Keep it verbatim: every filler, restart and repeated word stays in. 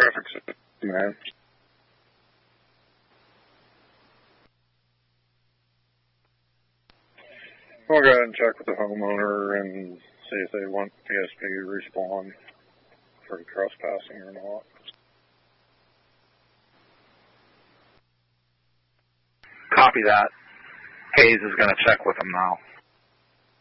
traffic system there. We'll go ahead and check with the homeowner and see if they want P S P to respond for trespassing or not. Copy that. Hayes is going to check with them now.